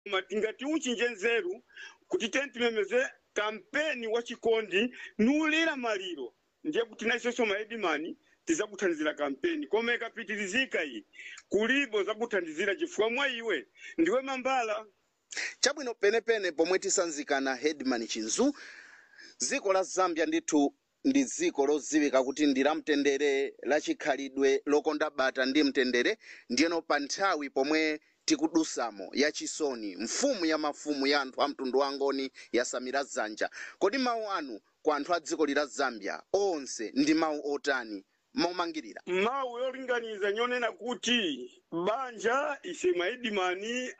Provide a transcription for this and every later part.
tingati uchinje nzeru kuti tentimemeze kampeni wa chikondi nuulira maliro ndiye kuti naisenso maedimani tizakuthandizira kampeni koma ikapitirizika iyi kulibo zakuthandizira chifukwa mwa iwe ndiwe mambala. Chabwino penepene pomwe tisanzikana Headman Chinzu, dziko la Zambia ndithu ndi dziko lodziwika kuti ndi la mtendere, la chikhalidwe lokonda bata ndi mtendere. Ndiyeno pa nthawi pomwe tikudusamo ya chisoni, mfumu ya mafumu ya anthu a mtundu wangoni yasamira dzanja. Kodi mawu anu kwa anthu a dziko la Zambia onse ndi mawu otani momangirira? Mawu yolinganiza nyonena kuti banja ise maedimani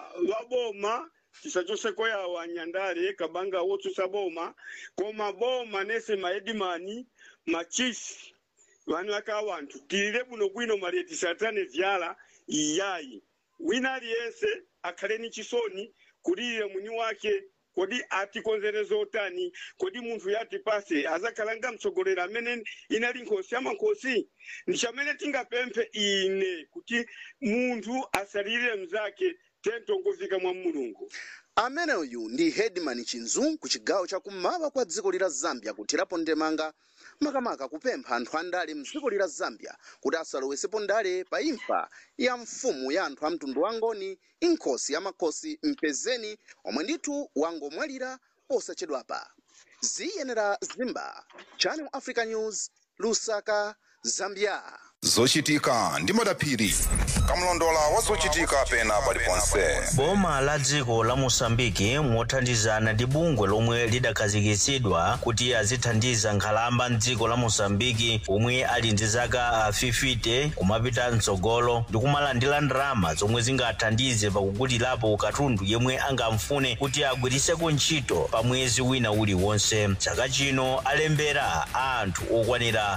waboma chisachoseko ya wanyandale kabanga wotsusa boma koma boma nese maedimani machisi vanu waka wantu tilile buno kwino maleti satane vyala iyayi wina aliyese akhaleni chisoni kulile mwini wake kodi atikonzereza otani kodi munthu yati pase azakalanga mtsogolera amene inali nkhosi amankosi ndichamene tingapemphe ine kuti munthu asalire mzake tento ngofika mwa mulungu. Amene uyu ndi Headman Chinzu ku chigawo chakummawa kwa dziko la Zambia kuthirapo ndemanga makamaka kupempha anthu andale mdziko la Zambia kuti asalowesepo ndale pa imfa ya mfumu ya anthu a mtundu wangoni inkhosi ya makhosi mpezeni omwe ndithu wangomwalira posachedwapa. Ziyenera Zimba, Channel Africa News, Lusaka, Zambia. Zochitika ndi Madaphiri, kamlondola wa zochitika pena paliponse. Boma la dziko la Mosambiki mothandizana ndi bungwe lomwe lidakhazikitsidwa kuti azithandiza nkhalamba mdziko la Mosambiki omwe ali ndi zaka 50 kumapita mtsogolo ndi kumalandira ndalama zomwe zingathandize pakugulirapo katundu yemwe angamfune kuti agwiriseko ntchito pa mwezi wina uliwonse. Chaka chino alembera anthu okwanira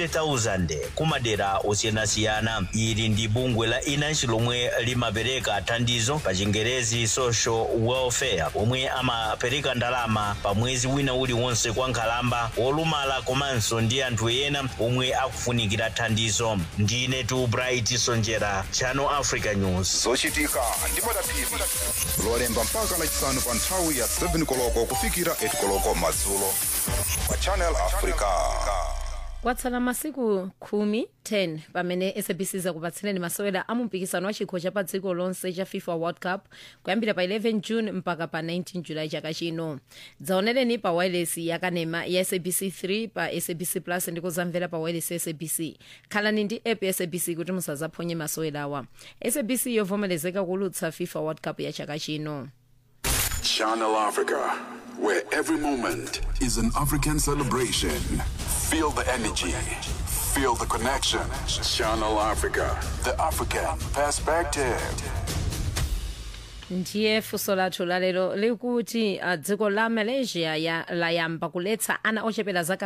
50,000 kumadera osiyanasiyana. Ili ndi bungwe la inansi lomwe limapereka thandizo pa Chingerezi social welfare omwe amapereka ndalama pa mwezi wina uliwonse kwa nkhalamba olumala komanso ndi anthu ena omwe akufunikira thandizo. Ndine tu Bright Sonjera, Channel Africa News. Zochitika ndi Madaphiri, lolemba mpaka lachisanu pa nthawi ya 7 koloko kufikira 8 koloko madzulo pa Channel Africa. Kwatsala masiku 10 pamene SABC zakupatsireni masewera a mumpikisano wa chikho cha pa dziko lonse cha FIFA World Cup kuyambira pa 11 June mpaka pa 19 July chaka chino. Dzaonereni pa wireless yakanema ya SABC 3 pa SABC Plus ndi kuzamvera pa wireless ya SABC. Khalani ndi app ya SABC kuti musazaphonye masewerawa. SABC yovomerezeka kulutsa FIFA World Cup ya chaka chino. Channel Africa, where every moment is an African celebration. Feel the energy, feel the connection. Channel Africa, the African perspective. Ndiye funso lathu lalero likuti dziko la Malaysia layamba kuletsa ana ochepera zaka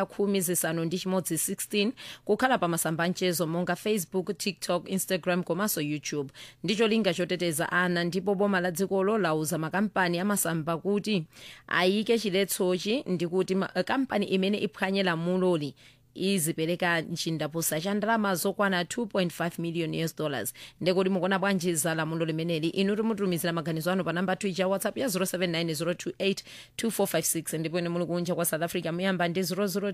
16 kukhala pa masamba anchezo monga Facebook, TikTok, Instagram komanso YouTube. Ndicho linga choteteza ana, ndipo boma la dzikolo lauza makampani amasamba kuti ayike chiletsochi ndikuti kampani imene iphwanye lamuloli izipereka chindapusa cha ndalama zokwana 2.5 million US dollars. Ndekodi mukona bwanji za lamulo limeneli? Inu tumutumizira maganizo anu pa namba ya WhatsApp ya 0790282456 ndipo ine muli kunja kwa South Africa muyamba ndi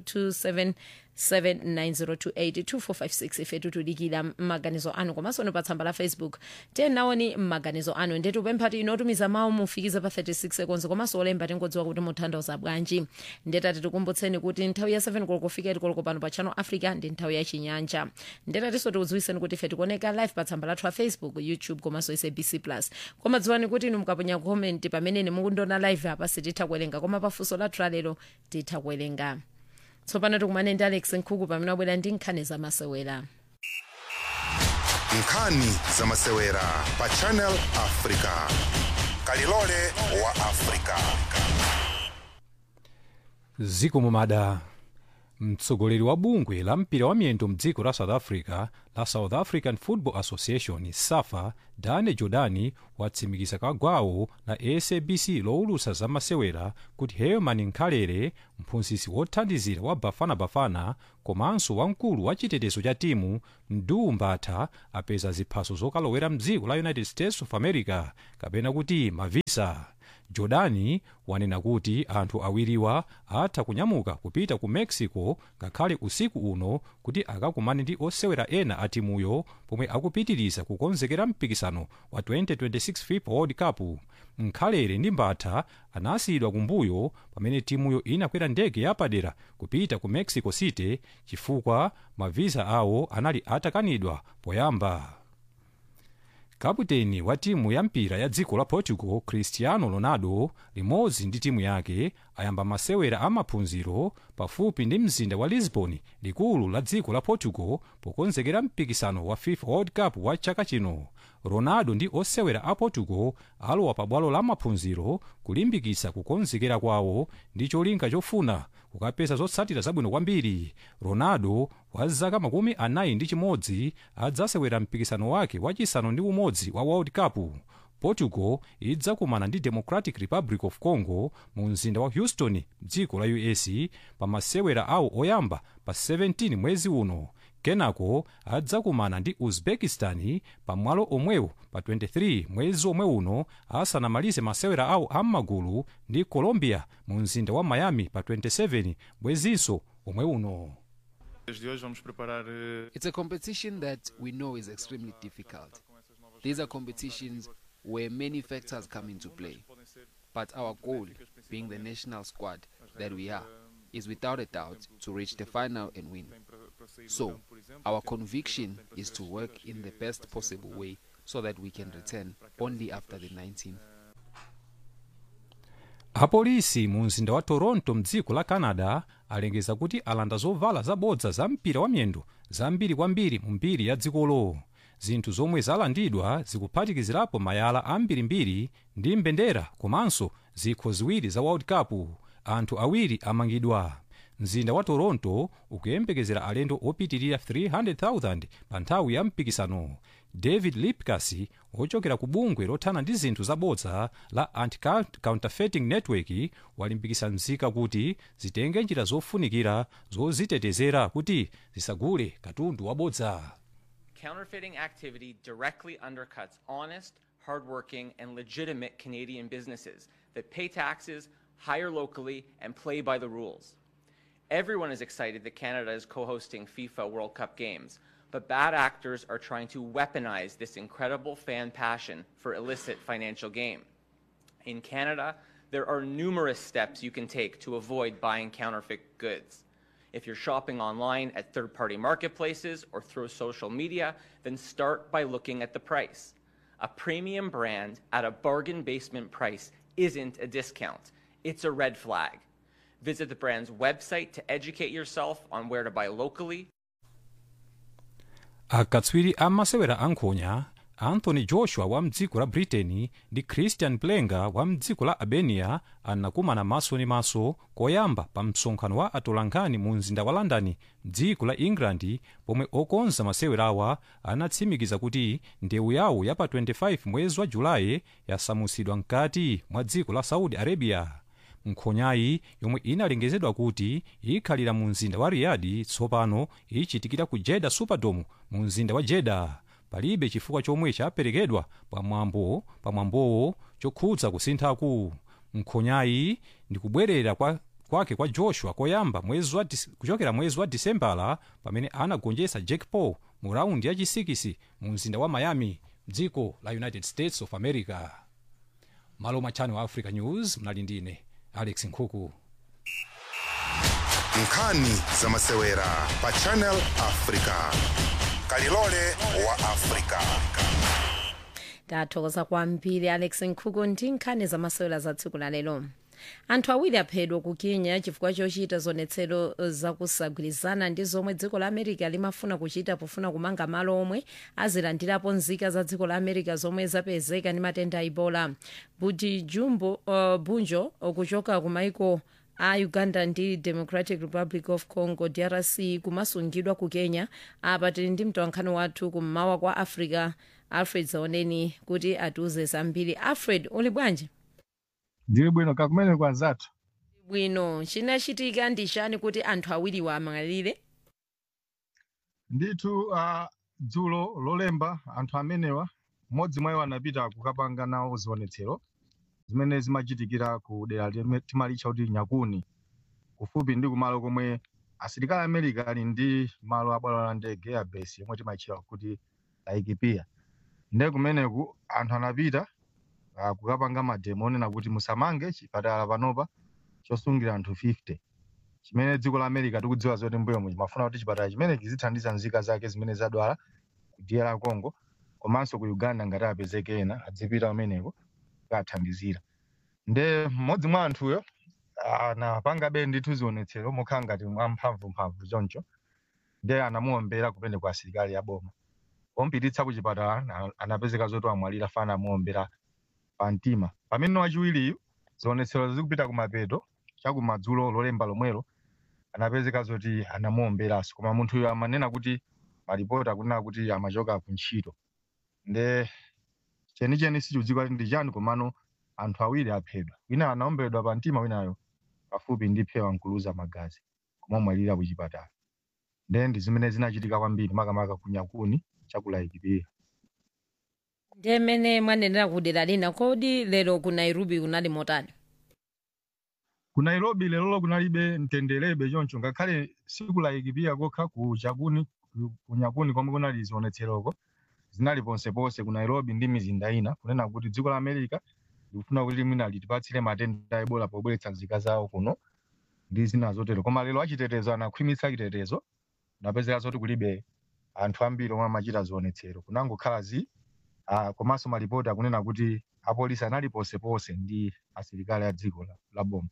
0027790282456. Ife tutudikira maganizo anu komanso pa tsamba la Facebook tenaoni maganizo anu. Ndetu pemphati inotumiza mawu mufikiza pa 36 seconds komanso olemba tingodziwa kuti mutanthauza bwanji. Ndetati tikumbutseni kuti nthawi ya 7 koloko kufika 8 koloko pano pa Channel Africa ndi nthawi ya chinyanja. Ndetatiso tikudziwiseni kuti ife tikuoneka live pa tsamba lathu la Facebook, YouTube komanso SABC Plus. Koma dziwani kuti inu mukaponya comment pamene mukundona live apa sititha kuwerenga, koma pafunso lathu lalero titha kuwerenga. Tsopano tikumane ndi Alex Nkhuku pamene wabwera ndi nkhani za masewera. Nkhani za masewera pa Channel Africa. Kalilole wa Africa. Ziko mumada. mtsogoleri wa bungwe la mpira wa miyendo mdziko la south africa la south african football association safa dane jordani watsimikiza kagwawo la sabc lowulutsa za masewera kuti herman nkhalere mphunzitsi wothandizira wa bafana komanso wamkulu wa chitetezo cha timu mduu mbatha apeza ziphaso zokalowera mdziko la united states of america kapena kuti mavisa. jordani wanena kuti anthu awiriwa atha kunyamuka kupita ku mexico ngakhale usiku uno kuti akakumane ndi osewera ena a timuyo pomwe akupitiriza kukonzekera mpikisano wa 2026 fifa world cup. nkhalere ndi mbatha anasiyidwa kumbuyo pamene timuyo inakwera ndege yapadera kupita ku mexico city chifukwa mavisa awo anali atakanidwa poyamba. kaputeni wa timu ya mpira ya dziko la portugal cristiano ronaldo limodzi ndi timu yake ayamba masewera amaphunziro pafupi ndi mzinda wa lisbon likulu la dziko la portugal pokonzekera mpikisano wa fifa world cup wa chaka chino. ronaldo ndi osewera a portugal alowa pabwalo la maphunziro kulimbikitsa kukonzekera kwawo ndi cholinga chofuna kukapeza zotsatira zabwino kwambiri. ronaldo wa zaka 41 adzasewera mpikisano wake wachisanu ndi umodzi wa world cup. portugal idzakumana ndi democratic republic of congo mu mzinda wa houston dziko la us pa masewera awo oyamba pa 17 mwezi uno. kenako adzakumana ndi uzbekistan pamwalo omwewo pa 23 mwezi omwe uno asanamalize masewera awo am'magulu ndi colombia mu mzinda wa miami pa 27 mwezinso omwe uno. It's a competition that we know is extremely difficult. These are competitions where many factors come into play. But our goal, being the national squad that we are, is without a doubt to reach the final and win. So, our conviction is to work in the best possible way so that we can return only after the 19th. apolisi mu mzinda wa toronto mdziko la canada alengeza kuti alanda zovala zabodza za mpira wa miyendo zambiri kwambiri mu mbiri ya dzikolo. zinthu zomwe zalandidwa zikuphatikizirapo mayala ambirimbiri ndi mbendera komanso zikho ziwiri za world cup. anthu awiri amangidwa. mzinda wa toronto ukuyembekezera alendo opitirira 300,000 pa nthawi ya mpikisano. david lipkas ochokera ku bungwe lothana ndi zinthu zabodza la anti-counterfeiting network walimbikitsa nzika kuti zitenge njira zofunikira zozitetezera kuti zisagule katundu wabodza. Counterfeiting activity directly undercuts honest, hardworking, and legitimate Canadian businesses that pay taxes, hire locally, and play by the rules. Everyone is excited that Canada is co-hosting FIFA World Cup games, but bad actors are trying to weaponize this incredible fan passion for illicit financial gain. In Canada, there are numerous steps you can take to avoid buying counterfeit goods. If you're shopping online at third-party marketplaces or through social media, then start by looking at the price. A premium brand at a bargain basement price isn't a discount. It's a red flag. Visit the brand's website to educate yourself on where to buy locally. akatswiri amasewera ankhonya anthony joshua wa mdziko la britain ndi christian plenga wa mdziko la albania anakumana maso ndi maso koyamba pa msonkhano wa atolankhani mu mzinda wa london mdziko la england pomwe okonza masewerawa anatsimikiza kuti ndewu yawo ya pa 25 mwezi wa julayi yasamutsidwa mkati mwa dziko la saudi arabia. nkhonyayi yomwe inalengezedwa kuti ikhalira mu mzinda wa riyadh tsopano ichitikira ku jeddah superdome mu mzinda wa jeddah. palibe chifukwa chomwe chaperekedwa pamwambowo chokhudza kusinthaku. nkhonyayi ndi kubwerera kwake kwa joshua koyamba kuchokera mwezi wa disembala pamene anagonjetsa jake paul mu raundi ya chisikisi mu mzinda wa miami mdziko la united states of america. malo mwa channel africa news mnali ndine alex nkhuku. nkhani za masewera pa channel africa kalilole wa africa. tathokoza kwambiri alex nkhuku ndi nkhani za masewera za tsiku la lero. anthu awiri aphedwa ku kenya chifukwa chochita zionetsero zakusagwirizana ndi zomwe dziko la america limafuna kuchita pofuna kumanga malo omwe azilandirapo nzika za dziko la america zomwe zapezeka ndi matenda a ebola. bunjo kuchoka ku maiko a uganda ndi democratic republic of congo DRC kumasungidwa ku kenya. Apa tili ndi mtolankhani wathu kummawa kwa africa Alfred Zaoneni kuti atiuze zambiri. Alfred, uli bwanji? Ndili bwino kakumene kwa zathu. Bwino, chinachitika ndi chani kuti anthu awiriwa amwalire? Ndithu dzulo lolemba anthu amenewa mmodzi mwa iwo anapita kukapanga nawo zionetsero zimene zimachitikira ku dera limene timalitcha kuti Nyakuni, kufupi ndi kumalo komwe asilikali America ali ndi malo abwalo la ndege ya base yomwe timatchula kuti Laikipia. Ndiye kumeneku anthu anapita kukapanga mademo onena kuti musamange chipatala panopa chosungira anthu 50. Chimene dziko la America tikudziwa zoti mbuyo mafuna kuti chipatala chimene chizithandiza nzika zake zimene zadwala ku DR Congo komanso ku Uganda ngati apezeke ena adzipita kumeneko kukathandizira. Nde mmodzi mwa anthuyo anapanga ndithu zionetsero mokhala ngati mphamvu choncho, nde anamuombera kumene kwa asilikali aboma. Ompititsa ku chipatala anapezeka zoti amwalira fana amuombera pamtima. Pamene wachiwiriyu zionetsero zikupita kumapeto chakumadzulo lolemba lomwelo anapezeka zoti anamuomberanso, koma munthuyo amanena kuti malipoti akunena kuti amachoka ku ntchito. Nde chenicheni sichikudziwika kuti ndi chani, komano anthu awiri aphedwa. Wina anaomberedwa pamtima, winayo pafupi ndi phewa nkuluza magazi koma amwalira ku chipatala. Nde ndi zimene zinachitika kwambiri makamaka ku Nyakuni chaku Laikipia. Ndiye mmene mwanenera ku dera lina, kodi lero ku Nairobi kunali motani? Ku Nairobi lero kunalibe mtenderebe choncho, ngakhale siku Laikipia kokha ku Chakuni ku Nyakuni komwe kunali zionetseroko zinali ponseponse ku Nairobi ndi mizinda ina, kunena kuti dziko la America likufuna kuti mwina litipatsire matenda a Ebola pobweretsa nzika zawo kuno ndi zina zotero. Koma lero achitetezo anakhwimitsa chitetezo, napezeka zoti kulibe anthu ambiri omwe amachita zionetsero. Kunangokhala komanso malipoti akunena kuti apolisi anali ponseponse ndi asilikali a dziko la boma.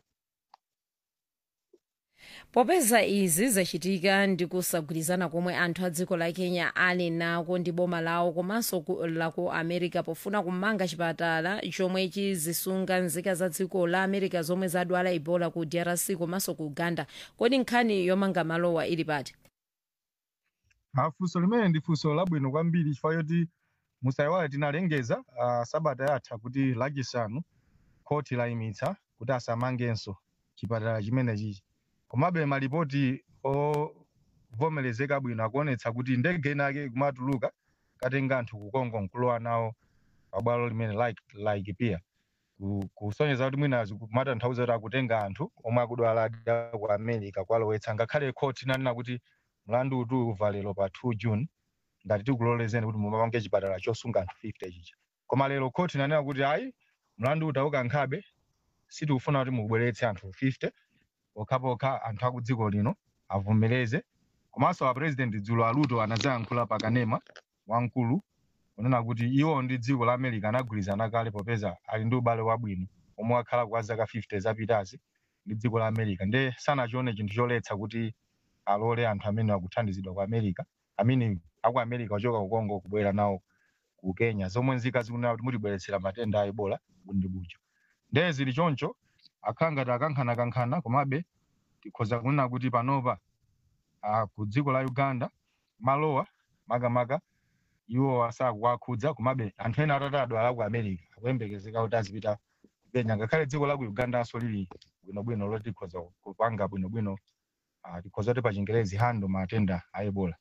Popeza izi zachitika ndi kusagwirizana komwe anthu a dziko la Kenya ali nako ndi boma lawo komanso la ku America pofuna kumanga chipatala chomwe chizisunga nzika za dziko la America zomwe zadwala Ebola ku DRC komanso ku Uganda, kodi nkhani yomanga malowa ili pati? Funso limene ndi funso labwino kwambiri chifukwa choti musayiwale tinalengeza sabata yatha kuti lachisanu khoti layimitsa kuti asamangenso chipatala chimenechi. Komabe malipoti ovomerezeka bwino akuonetsa kuti ndege inake kumatuluka katenga anthu ku Congo nkulowa nawo pabwalo limene Laikipia kusonyeza kuti mwina kumatanthauza kuti akutenga anthu omwe akudwala ku America kwalowetsa. Ngakhale khoti inanena kuti mlandu utu uvalero pa 2 June ngati tikulolezeni kuti mumange chipatala chosunga anthu 50 chicha. Koma lero khoti inanena kuti ayi mlandu utauka nkhabe, sitikufuna kuti mubweretse anthu 50 okhapoka anthu akudziko lino avomereze. Komanso president dzulo aluto anazayankhula pakanema wamkulu kunena kuti iwo ndi dziko la America anagwirizana kale popeza ali ndi ubale wabwino omwe wakhala kwa zaka 50 zapitazi ndi dziko la America. Nde sanachione chinthu choletsa kuti alole anthu amene akuthandizidwa ku America, amene aku America ochoka ku Congo kubwera nawo ku Kenya, zomwe nzika zikunena kuti mutibweretsera matenda a Ebola bundi bucho. Nde zili choncho akhangati akankhana komabe tikhoza kunena kuti panopa ku dziko la Uganda malowa makamaka iwo asakuwakhudza, komabe anthu ena atatadwala ku America akuyembekezeka kuti azipita ku Kenya. Ngakhale dziko la ku Uganda aso lili bwinobwino loti tikhoza kupanga bwinobwino tikhoza kuti pa Chingerezi handle matenda a Ebola.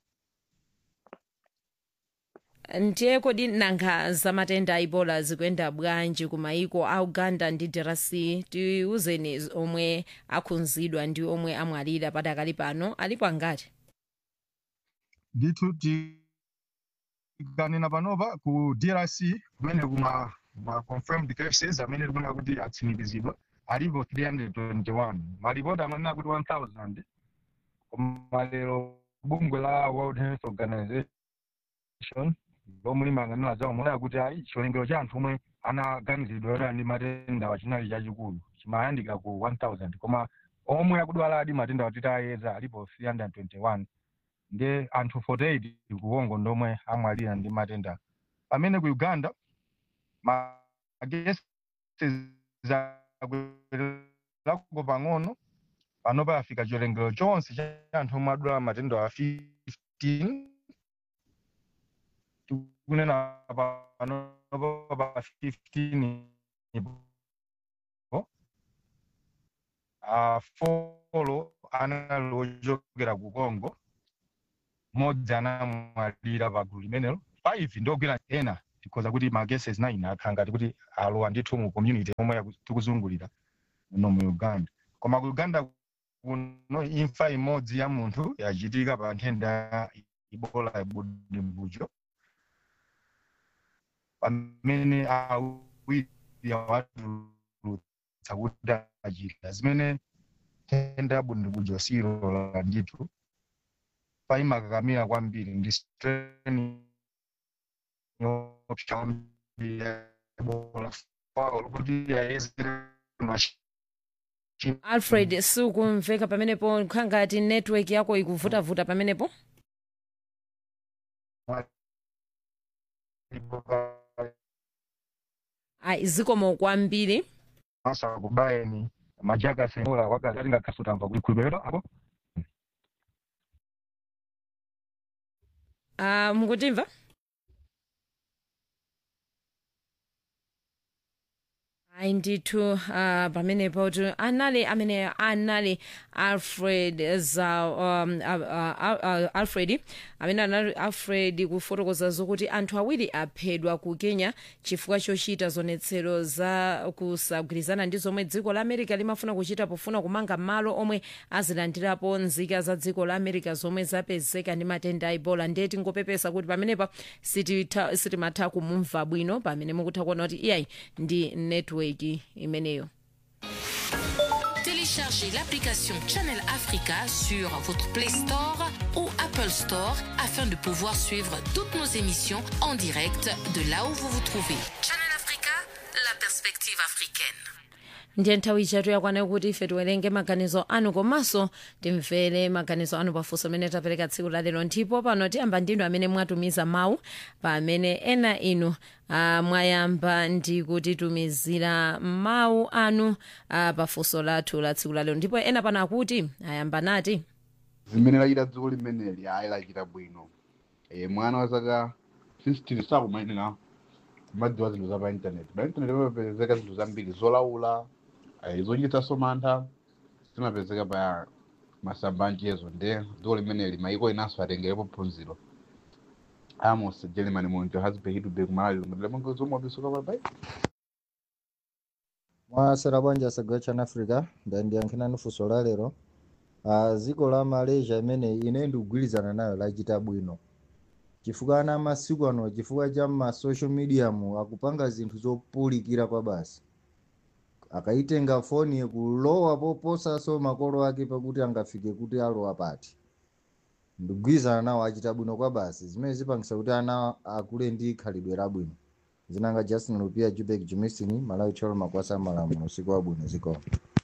Ndiye kodi nanga za matenda a Ebola zikuyenda bwanji ku maiko a Uganda ndi DRC? Tiuzeni omwe akhudzidwa ndi omwe amwalira padakali pano alipo angati? Ndithu tikanena panopa ku DRC kumene kuma confirmed cases amene tikunena kuti atsimikizidwa alipo 321. Malipoti amanena kuti 1000. Koma lero bungwe la World Health Organization lomwe limayang'anira zawo monena kuti ayi chiwerengero cha anthu omwe anaganizidwa ndi matenda wachinali chachikulu chimayandika ku 1000, koma omwe akudwala adi matenda watitayeza alipo 321. Nde anthu 48 ku Congo ndomwe amwalira ndi matenda. Pamene ku Uganda magesi lako pang'ono pano pafika chiwerengero chonse cha anthu omwe adwala matenda a 15 tikunena pano pa 15 folo anali ochokera ku Congo, modzi anamwalira pa gulu limenelo, 5 ndiogwira ena because kuti ma cases 9 akhanga kuti alowa ndithu mu community omwe tikuzungulira muno mu Uganda. Koma ku Uganda kuno imfa imodzi ya munthu yachitika pa nthenda ya Ebola Bundibugyo, pamene awiri ya watu kuti achita zimene nthenda ya Bundibugyo silola ndithu paimakakamira kwambiri ndi strain yopsa Ebola kuti yayezera Alfred, sukumveka pamenepo, nkhangati network yako ikuvutavuta pamenepo? Zikomo kwambiri. Asa kubayeni majaka senora wakati atinga kasutamva kuti kulibero apo. Mukutimva? Ndithu pamenepo kuti anali Alfred Alfred amene anali Alfred kufotokoza zokuti anthu awiri aphedwa ku Kenya chifukwa chochita zonetsero za kusagwirizana ndi zomwe dziko la America limafuna kuchita pofuna kumanga malo omwe azilandirapo nzika za dziko la America zomwe zapezeka ndi matenda a Ebola. Ndiye tingopepesa kuti pamenepa sitimatha kumumva bwino pamene mukutha kuona kuti iyayi ndi network imeneyo. Téléchargez l'application Channel Africa sur votre Play Store ou Apple Store afin de pouvoir suivre toutes nos émissions en direct de là où vous vous trouvez. Channel Africa, la perspective africaine. Ndiye nthawi ichatu yakwana kuti ife tiwerenge maganizo anu komanso timvere maganizo anu pafunso amene tapereka tsiku la lero. Ndipo pano tiyamba ndinu amene mwatumiza mawu pamene ena inu mwayamba ndi kutitumizira mawu anu pafunso lathu la tsiku la lero. Ndipo ena pano akuti ayamba nati zimene lachita dziko limeneli lachita bwino. Mwana wa zaka 16 sakumayenera kumadziwa zinthu za pa internet. Pa internet pamapezeka zinthu zambiri zolaula, zochititsanso mantha zimapezeka pa masamba anchezo. Ndiye dziko limeneli maiko inanso atengerepo phunziro. Amos Germany Monto has been hit to Malawi mudlemongo zomo bisoka babai. Mwasera bwanja sagwa Channel Africa ndiyankhina nufunso la lero. Dziko la Malaysia imene ine ndikugwirizana nayo lachita bwino. Chifukwa ana masiku ano chifukwa cha ma social media mu akupanga zinthu zopulikira kwa basi. Akaitenga foni kulowa poposa so makolo ake pakuti angafike kuti alowa pati. Ndikugwirizana nawo achita bwino kwa basi. Zimene zipangisa kuti ana akule ndi khalidwe labwino. Zinanga Justin Lupia Jubek Jumisini Malawi Cholo Makwasa Malamulo usiku wabwino ziko.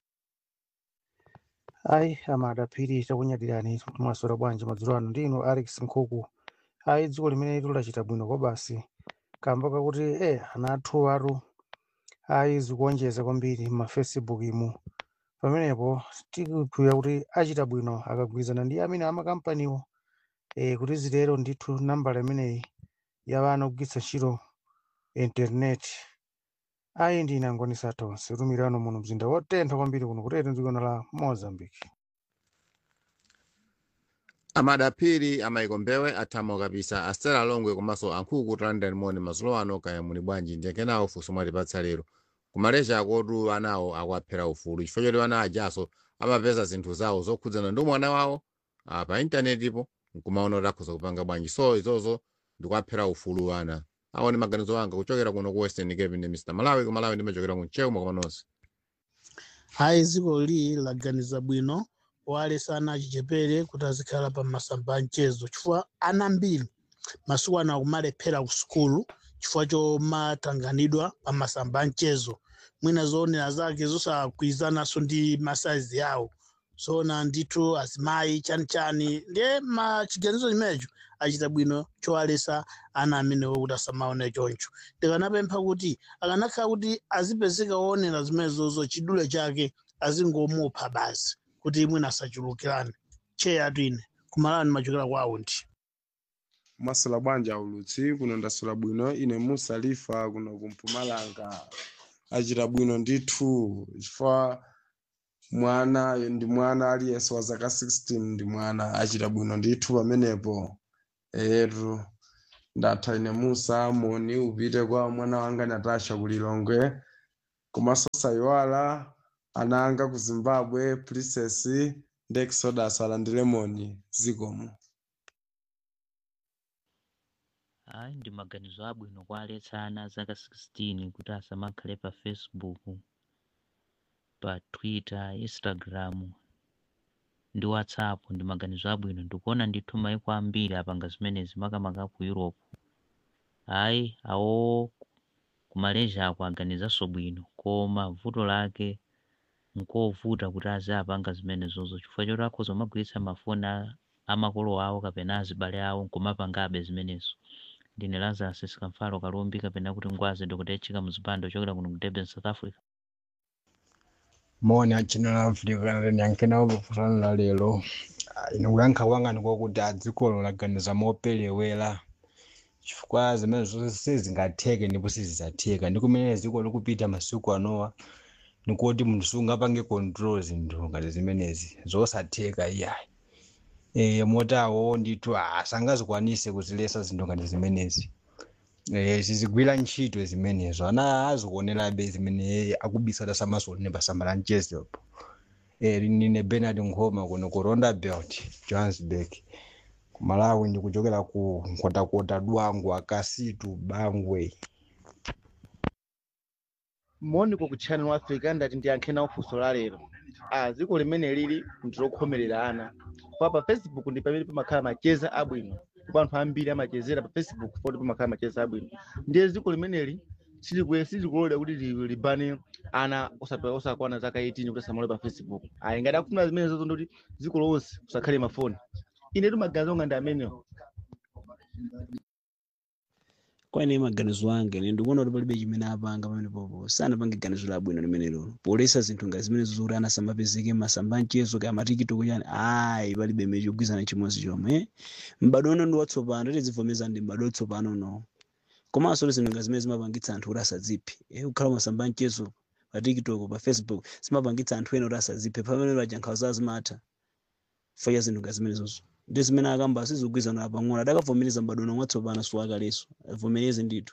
Amadapiri takunyadirani mwasora bwanje madzulo ano ndino Alex Nkhuku. Dziko limene lachita bwino kwa basi. Kamba kakuti ana athu atu zikuonjeza kwambiri ma Facebook imu. Pamenepo tikukhulupirira kuti achita bwino akagwirizana ndi amene amakampaniwo kuti zitero ndithu nambala imeneyi ya vana kugwiritsa ntchito internet. Ndi nangonisa tonse tumirano muno mzinda wotentha kwambiri kuno kutete dziko la Mozambique. Amadapiri amayikombewe athamo kabisa Astera Longwe komanso Ankhuku London moni madzulo ano kaya muli bwanji ndiyekenawo funso mwatipatsa lero. Kumalesia akotu anawo akwaphera ufulu chifukwa choti ana ajaso amapeza zinthu zawo zokhudzana ndi mwana wawo pa intanetipo nkumaona kuti akhoza kupanga bwanji. So izozo ndikwaphera ufulu ana. Awo ni maganizo anga kuchokera kuno ku Western Cape ndi Mr. Malawi ku Malawi ndimachokera ku Nchewu mwakomanonse. Dziko li laganiza bwino wale sana achichepere kuti azikhala pa masamba anchezo chifukwa ana ambiri masiku ano akumalephera ku sukulu chifukwa chomatanganidwa pa masamba anchezo. Mwina zoonera zake zosakwizananso ndi masaizi yawo zona ndithu azimayi chanichani ndiye chiganizo chimenecho achita bwino chowalesa ana amenewo kuti asamaone choncho. Ndikanapempha kuti akanakhala kuti azipezeka woonera zimenezozo chidule chake azingomupha basi kuti imwe nasachulukirane cheyatu ine kumalani machokera kwa aundi. Masula bwanja ulutsi kuno ndasula bwino ine musalifa kuno kumpumalanga achita bwino ndithu chifukwa mwana ndi mwana aliyense wa zaka 16 ndi mwana achita bwino ndithu pamenepo. Etu ndatha ine musa moni upite kwa mwana wanga Natasha kulilongwe komanso sayiwala ana anga ku Zimbabwe Princess ndi Exodus alandire moni zikomo. Ayi ndi maganizo abwino kwa aletsa ana zaka 16 kuti asamakhale pa Facebook, pa Twitter, Instagram ndi WhatsApp. Ndi maganizo abwino ndikuona ndithu maiko ambiri apanga zimenezi makamaka ku Europe. Ayi awo ku Malaysia ako aganizanso bwino koma vuto lake nkovuta kuti azapanga zimenezozo chifukwa choti akhoza kumagwiritsa mafoni amakolo awo kapena azibale awo nkumapangabe zimenezo. Ndine Lazarus Sikamfalo Kalumbi kapena kuti ngwazi Dr. Chika Muzipando ochokera kuno ku Durban, South Africa. Moni a Channel Africa nyankena obufana lero inokuyankha kwanga ndikokuti adziko laganiza mopelewera chifukwa zimene zonse sizingatheke ndipo sizizatheka ndi kumene dziko likupita masiku anowa nikuti munthu sungapange control zinthu ngati zimenezi zosatheka iyayi. Motawo ndithu asangazikwanise kuzilesa zinthu ngati zimenezi. Sizigwira ntchito zimenezo ana azikuonerabe zimene akubisala samaso ne basambala nchezepo. Nine Bernard Ngoma kuno ku Rondabelt Johannesburg ku Malawi ndikuchokera ku Nkhotakota Dwangu Akasitu Bangwe. Moniko ku Channel Africa ndati ndiyankhena ufunso la lero. Dziko limene lili ndilokhomerera ana. Pa Facebook ndi pamene pamakhala macheza abwino. Anthu ambiri amachezera pa Facebook poti pamakhala macheza abwino. Ndiye dziko limeneli silikulola kuti libane ana osakwana zaka 18 kuti asamale pa Facebook. Ngati akufuna zimene zozo ndoti dziko lonse kusakhale mafoni. Ine maganizo anga ndi amenewo. Kwa ine maganizo anga ine ndikuona kuti palibe chimene apanga pamene popo sanapange ganizo labwino limenelo polesa zinthu ngati zimene zoti ana samapezeke masamba nchezo ka matikitoko chani ayi palibe mecho kugwizana chimodzi chomwe. M'bado uno ndi watsopano tizivomeza ndi m'bado watsopano no komanso zinthu ngati zimene zimapangitsa anthu kuti asadziphe kukhala masamba nchezo pa TikTok pa Facebook zimapangitsa anthu ena kuti asadziphe pamene lajankhawa zawo zimatha faya zinthu ngati zimenezozo. Ndi zimene akamba sizigwizana pang'ono adakavomereza m'bado uno watsopano siwakaleso avomereze ndithu.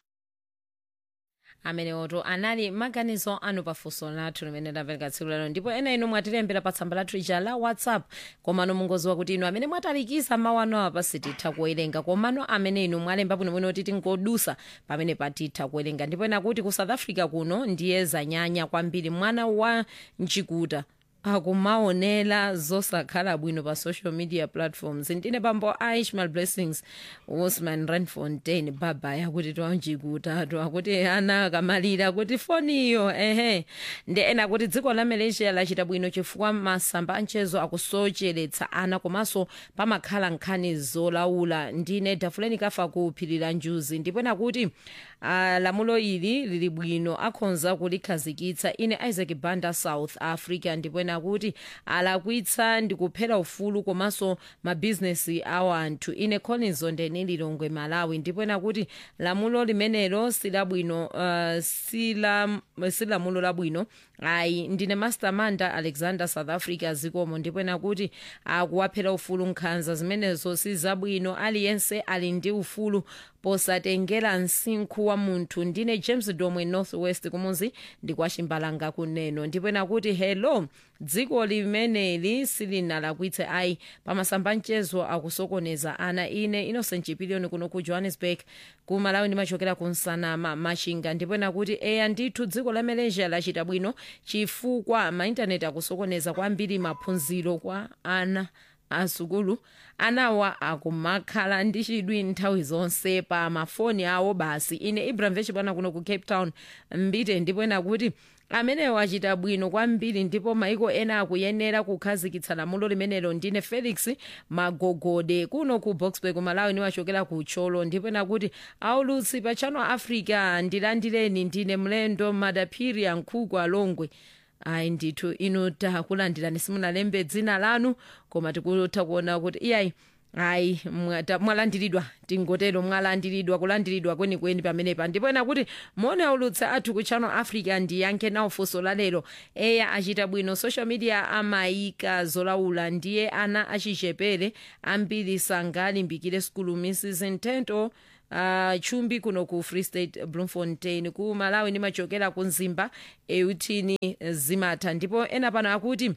Amene oto anali maganizo anu pafunso lathu limene ndapereka tsiku lero ndipo ena inu mwatilembera pa tsamba lathu ija la WhatsApp komano mungoziwa kuti inu amene mwatalikisa mawu anu apa sititha kuwerenga komano amene inu mwalemba bwinobwino kuti tingodusa pamene patitha kuwerenga ndipo ena kuti ku South Africa kuno ndiye zanyanya kwambiri mwana wa Nchikuta akumaonera zosakhala bwino pa social media platforms. Ndine bambo Ishmael Blessings Osman Renfontaine baba yakuti twanjikuta akuti ana kamalira kuti foni iyo ndi ena kuti dziko la Malaysia lachita bwino chifukwa masamba anchezo akusocheretsa ana komanso pamakhala nkhani zolaula. Ndine Dafuleni Kafa kuphirira njuzi ndipo ena kuti lamulo ili lili bwino akhonza kulikhazikitsa. Ine Isaac Banda South Africa ndipo ena kuti alakwitsa ndikuphera ufulu komanso mabizinesi awa anthu. Ine Collins Ondeni Lilongwe Malawi ndipo ena kuti lamulo limenelo silabwino silamulo labwino ayi. Ndine Mastermanda Alexander South Africa zikomo ndipo ena kuti akuwaphera ufulu nkhanza zimenezo sizabwino aliyense ali ndi ufulu posatengera msinkhu wa munthu. Ndine James Domwe Northwest kumuzi ndi kwa Chimbalanga kuneno ndipo ena kuti hello dziko limeneli silinalakwitse ayi pamasamba nchezo akusokoneza ana. Ine Innocent Chipilioni kuno ku Johannesburg ku Malawi ndimachokera ku Nsanama Machinga ndipo ena kuti eya ndithu dziko la Malaysia lachita bwino chifukwa ma internet akusokoneza kwambiri maphunziro kwa ana asukulu anawa akumakhala ndi chidwi nthawi zonse pa mafoni awo basi. Ine Ibrahim Vechibwana kuno ku Cape Town Mbite, ndipo ena kuti amene wachita bwino kwambiri ndipo maiko ena akuyenera kukhazikitsa lamulo limenelo. Ndine Felix Magogode kuno ku Boxburg Malawi, niwachokera ku Cholo, ndipo ena kuti aulutsi pa Channel Africa ndilandireni, ndine mlendo Madaphiri Yankhuku Alongwe. Ayi ndithu inu takulandirani, simunalembe dzina lanu koma tikutha kuona kuti iyayi ayi mwalandiridwa, tingotero mwalandiridwa, kulandiridwa kwenikweni pamenepa. ndipo ena kuti mone aulutsa athu ku Channel Africa ndiyankhe nawo funso la lero. Eya achita bwino, social media amayika zolaula, ndiye ana achichepere ambiri sangalimbikire skulu. Mrs Ntento Chumbi kuno ku Free State Bloemfontein ku Malawi, nimachokera ku Nzimba Eutini Zimatha. ndipo ena pano akuti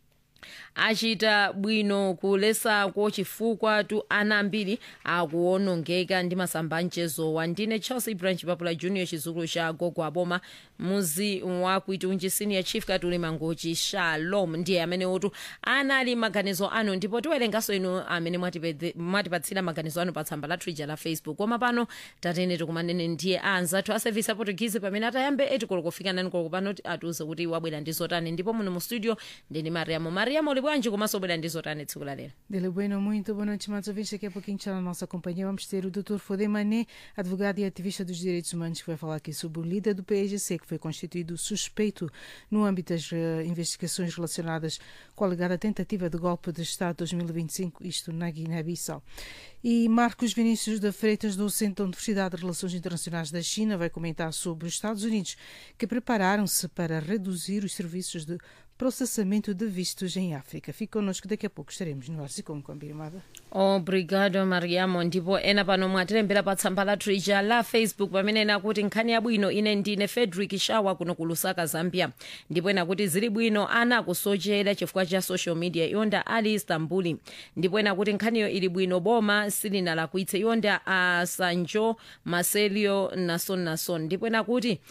achita bwino kulesako chifukwa tu ana ambiri akuonongeka ndi masambanchezowa. Ndine Chelsea Branch Papula Junior chizukulu cha gogo aboma muzi wakuitunji senior chief Katuli Mangochi Shalom ndiye amene otu anali maganizo anu, ndipo tiwerengaso inu amene mwatipatsira maganizo anu pa tsamba la Twitter la Facebook. Koma pano tatene tikumanene ndiye anzathu a service Portuguese pamene atayambe etikolo kufika nani kolo pano atiuze kuti wabwera ndi zotani. Ndipo muno mu studio ndine Mariamo libwanji komanso wabwera ndi zotani tsiku la lero. Dele bueno, muito boa noite, amados ouvintes. Daqui a pouquinho está na nossa companhia. Vamos ter o Dr. Fodé Mané, advogado e ativista dos direitos humanos, que vai falar aqui sobre o líder do PSGC, que foi constituído suspeito no âmbito das investigações relacionadas com a alegada tentativa de golpe de Estado 2025, isto na Guiné-Bissau. E Marcos Vinícius da Freitas, docente da Universidade de Relações Internacionais da China, vai comentar sobre os Estados Unidos, que prepararam-se para reduzir os serviços de processamento de vistos em África. Fique connosco, daqui a pouco estaremos no ar, como combinado. Obrigado Mariamo. Ndipo ena pano mwatilembera pa tsamba la Twitter la Facebook pamene ena kuti nkhani yabwino, ine ndine Frederick Shawa kuno ku Lusaka Zambia. Ndipo ena kuti zili bwino ana akusochera chifukwa cha social media, yonda ali Istanbul. Ndipo ena kuti nkhaniyo ili bwino, boma silinalakwitse, yonda Sanjo Marcelio Nason. Ndipo ena kuti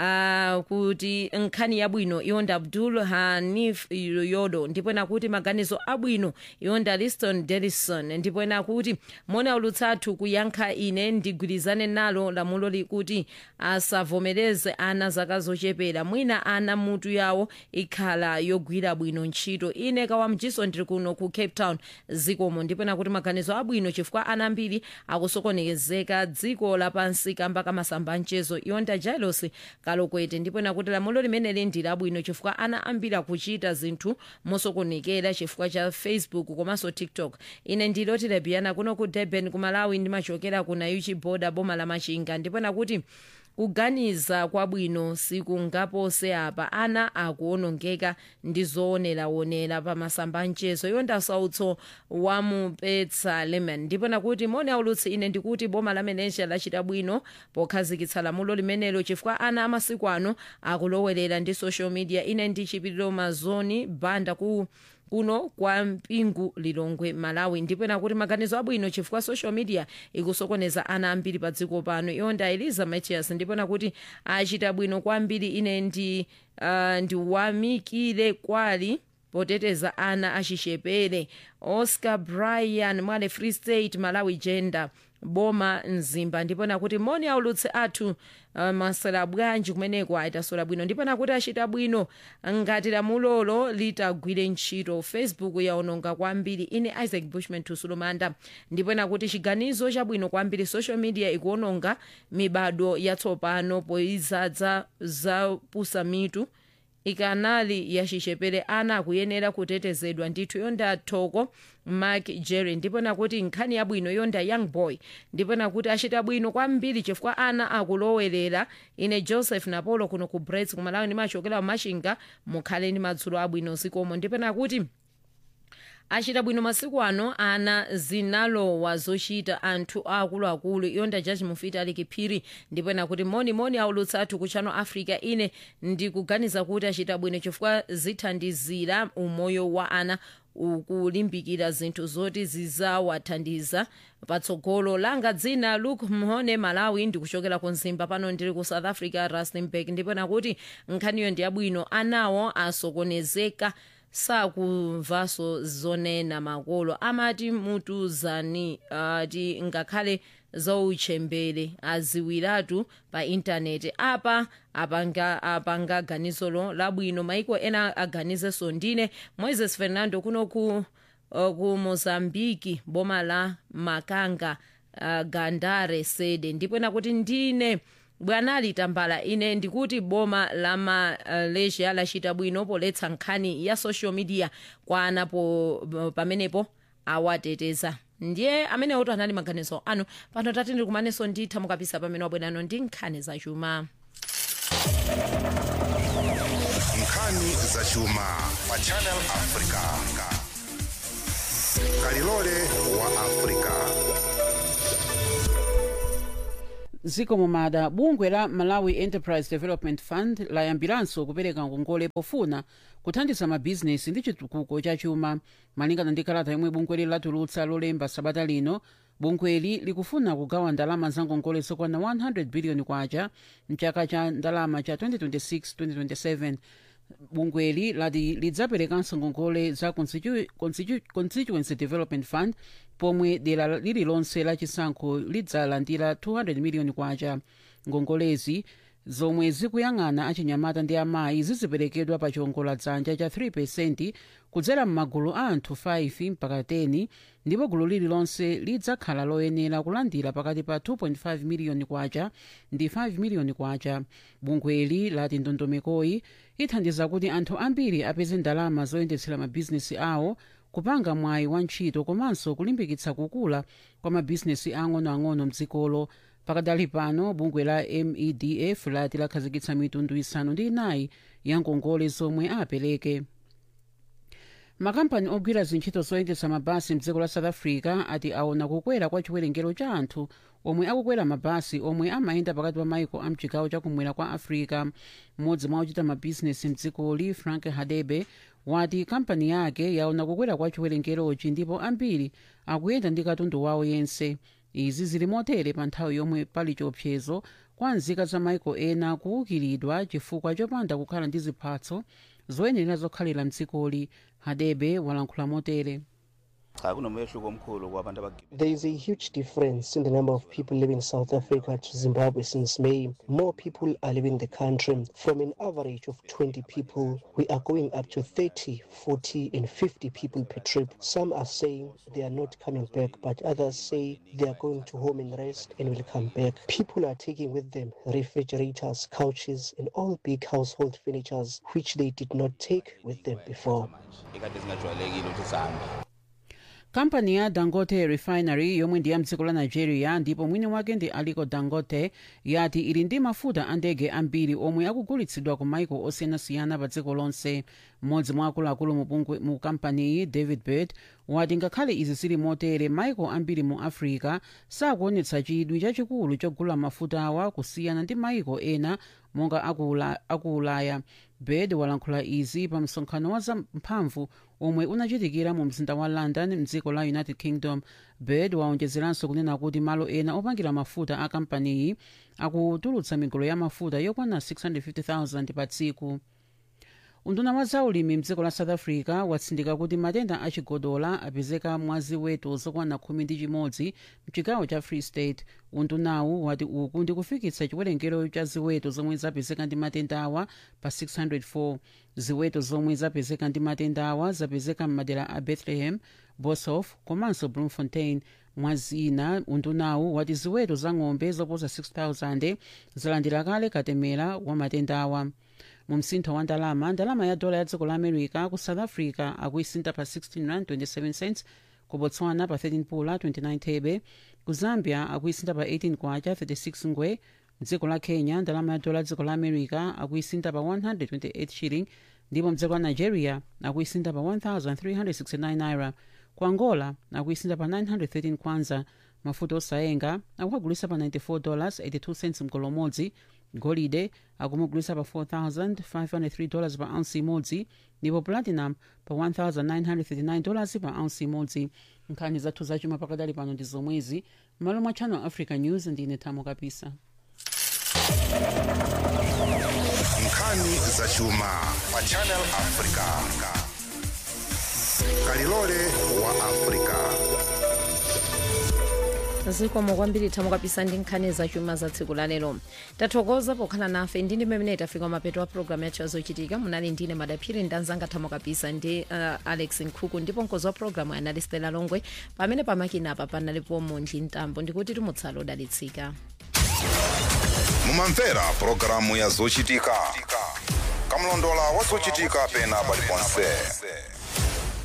kuti nkhani yabwino, yonda Abdul Hanif Yodo. Ndipo ena kuti maganizo abwino, yonda Liston Delison. Ndipo ena kuti mona ulutsathu kuyankha, ine ndigwirizane nalo lamulo likuti asavomereze ana zaka zochepera, mwina ana mutu yawo ikhala yogwira bwino ntchito. Ine Kawamjiso ndiri kuno ku Cape Town zikomo. Ndipo ena kuti maganizo abwino chifukwa ana ambiri akusokonezeka dziko lapansi kamba kamasambanchezo, yonda Jailos Kalokwete. Ndipo ena kuti lamulo limeneli ndi labwino chifukwa ana ambiri akuchita zinthu mosokonekera chifukwa cha Facebook komanso TikTok. Ine ndiloti Lebiana kuno ku Durban ku Malawi, ndimachokera ku Nayuchi Boda boma la Machinga. Ndipo ena kuti kuganiza kwabwino sikungapose apa, ana akuonongeka ndi zoonera pa masambanchezo, yonda Sautso wamupetsa Lemon. Ndipo nakuti mone aulutsi, ine ndikuti boma la Malaysia lachita bwino pokhazikitsa lamulo limenelo chifukwa ana amasiku ano akulowerera ndi social media. Ine ndi Chipiriro Mazoni Banda kuno kwa Mpingu Lilongwe Malawi. Ndipo nakuti maganizo abwino chifukwa social media ikusokoneza ana ambiri pa dziko pano, yonda Eliza Matias. Ndipo nakuti achita bwino kwambiri, ine ndi wamikire kwali poteteza ana achichepere. Oscar Brian Mwale Free State Malawi Gender boma Nzimba. Ndipo nakuti moni aulutse athu masala bwanji kumeneko aitasola bwino. Ndipo nakuti achita bwino ngati lamulolo litagwire ntchito. Facebook yaononga kwambiri. Ine Isaac Bushman Tusulumanda. Ndipo nakuti chiganizo chabwino kwambiri, social media ikuononga mibado yatsopano poizadza za pusamitu ikanali yachichepere, ana akuyenera kutetezedwa ndithu, yonda Thoko Mark Jerry. Ndipo nakuti nkhani yabwino, yonda Young Boy. Ndipo nakuti achita bwino kwambiri chifukwa ana akulowerera. Ine Joseph Napolo kuno ku Brits ku Malawi, ndimachokera Machinga, mukhale ndi madzulo abwino zikomo. Ndipo nakuti achita bwino masiku ano, ana zinalowa zochita anthu akuluakulu, yonda Judge Mufita ali Kiphiri. Ndipo nakuti moni aulutsa athu ku Channel Africa, ine ndikuganiza kuti achita bwino chifukwa zithandizira umoyo wa ana ukulimbikira zinthu zoti zizawathandiza patsogolo. Langa dzina Luke Mhone Malawi, ndikuchokera ku Nzimba, pano ndiri ku South Africa Rustenburg. Ndipo nakuti nkhaniyo ndi yabwino, anawo asokonezeka sakumvaso zonena makolo amati mutuzani ati ngakhale zauchembere aziwiratu pa intaneti apa apanga ganizolo labwino maiko ena aganizeso. Ndine Moises Fernando kuno ku Mozambiki boma la Makanga Gandare Sede ndipo nakuti ndine Bwanali Tambala ine ndikuti boma la Malaysia lachita bwino poletsa nkhani ya social media kwa anapo pamenepo awateteza. Ndiye amene oto anali maganizo anu pano tati ndikumaneso nditha mukapisa pamene wabwerano ndi nkhani zachuma. Nkhani zachuma pa Channel Africa. Kalilole wa Africa. Ziko mumada bungwe la Malawi Enterprise Development Fund layambiranso kupereka ngongole pofuna kuthandiza mabizinesi ndi chitukuko cha chuma. Malingana ndi kalata yomwe bungweli latulutsa lolemba sabata lino, bungweli likufuna kugawa ndalama za ngongole zokwana 100 billion kwacha mchaka cha ndalama cha 2026-2027. Bungweli lati lidzaperekanso ngongole za Constituency Development Fund pomwe dera lililonse la chisankho lidzalandira 200 million kwacha. ngongolezi zomwe zikuyang'ana achinyamata ndi amayi ziziperekedwa pa chiwongoladzanja cha 3% kudzera m'magulu a anthu 5 mpaka 10 ndipo gulu lililonse lidzakhala loyenera kulandira pakati pa 2.5 miliyoni kwacha ndi 5 miliyoni kwacha. bungweli lati ndondomekoyi ithandiza kuti anthu ambiri apeze ndalama zoyendetsera mabizinesi awo, kupanga mwayi wa ntchito komanso kulimbikitsa kukula kwa mabizinesi ang'onoang'ono mdzikolo. Pakadali pano bungwe la MEDF lati lakhazikitsa mitundu 5 ya ngongole zomwe apereke. makampani ogwira zintchito zoyendetsa mabasi mdziko la South Africa ati aona kukwera kwa chiwerengero cha anthu omwe akukwera mabasi omwe amayenda pakati pa maiko a mchigawo chakumwera kwa Africa. mmodzi mwa ochita mabizinesi mdzikoli, Frank Hadebe, wati kampani yake yaona kukwera kwa chiwerengerochi ndipo ambiri akuyenda ndi katundu wawo yense. izi zili motere pa nthawi yomwe pali chiopsezo kwa nzika za maiko ena kuukiridwa chifukwa chopanda kukhala ndi ziphatso zoyenera zokhalira mdzikoli. Hadebe walankhula motere. There is a huge difference in the number of people living in South Africa to Zimbabwe since May. More people are leaving the country. From an average of 20 people, we are going up to 30, 40 and 50 people per trip. Some are saying they are not coming back, but others say they are going to home and rest and will come back. People are taking with them refrigerators, couches and all big household furnitures, which they did not take with them before. kampani ya Dangote Refinery yomwe ndi ya mdziko la Nigeria ndipo mwini wake ndi Aliko Dangote yati ili ndi mafuta a ndege ambiri omwe akugulitsidwa ku maiko osiyanasiyana pa dziko lonse. mmodzi mwa akuluakulu mu kampaniyi, David Bird, wati ngakhale izi zili motere maiko ambiri mu Africa sakuonetsa chidwi chachikulu chogula mafuta awa kusiyana ndi maiko ena monga aku Ulaya. Bird walankhula izi pa msonkhano wa zamphamvu omwe unachitikira mu mzinda wa London mdziko la United Kingdom. Bird waonjezeranso kunena kuti malo ena opangira mafuta a kampaniyi akutulutsa migolo ya mafuta yokwana 650,000 pa tsiku. unduna wa zaulimi mdziko la South Africa watsindika kuti matenda achigodola apezeka mwa ziweto zokwana 11 mchigawo cha Free State. undunawu wati uku ndi kufikitsa chiwerengero cha ziweto zomwe zapezeka ndi matenda awa pa 604. ziweto zomwe zapezeka ndi matenda awa zapezeka m'madera a Bethlehem, Boshoff komanso Bloemfontein. mwazina undunawu wati ziweto za ng'ombe zoposa 6,000 zalandira kale katemera wa matenda awa. mu msintho wa ndalama ya dola ya dziko la America ku South Africa akuisinta pa 16.27 cents, ku Botswana pa 13 pula 29 thebe, ku Zambia akuisinta pa 18 kwacha 36 ngwe. mdziko la Kenya ndalama ya dola ya dziko la America akuisinta pa 128 shilling, ndipo mdziko la Nigeria akuisinta pa 1,369 naira. ku Angola akuisinta pa 913 kwanza. mafuta osayenga akuagulisa pa $94.82 mgolo umodzi. golide akumugulisa pa $4,503 pa ounce imodzi, ndipo platinum pa $1,939 pa ounce imodzi. nkhani zathu zachuma pakadali pano ndi zomwezi. malo mwa Channel Africa News ndine Thamo Kapisa. nkhani zachuma pa Channel Africa. kalilole wa Afrika. zikomo kwambiri thamo kapisa ndi nkhani zachuma za tsiku la lero. Tathokoza pokhala nafe ndi mmene tafika mapeto a programu yacho azochitika. Munali ndine Madaphiri ndi anzanga thamo kapisa ndi Alex Nkhuku, ndipo mkonzi wa programu anali Stella Longwe, pamene pamakina apa panalipo Mondli Ntambo. Ndikuti tumutsala odalitsika. Mumamvera programu ya zochitika, kamlondola wa zochitika pena paliponse.